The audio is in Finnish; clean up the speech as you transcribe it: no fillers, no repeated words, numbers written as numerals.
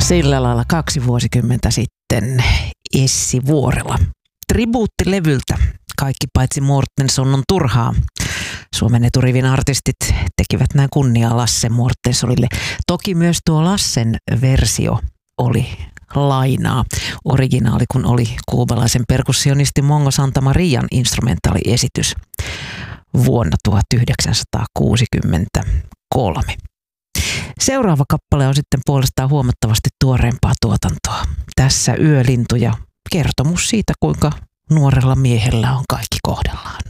Sillä lailla 2 vuosikymmentä sitten Essi Vuorela. Tribuuttilevyltä Kaikki paitsi Mortensson on turhaa. Suomen eturivin artistit tekivät näin kunniaa Lasse Mortenssonille. Toki myös tuo Lassen versio oli lainaa. Originaali kun oli kuubalaisen perkussionisti Mongo Santamarian instrumentaaliesitys vuonna 1963. Seuraava kappale on sitten puolestaan huomattavasti tuoreempaa tuotantoa. Tässä Yölintuja, kertomus siitä, kuinka nuorella miehellä on kaikki kohdallaan.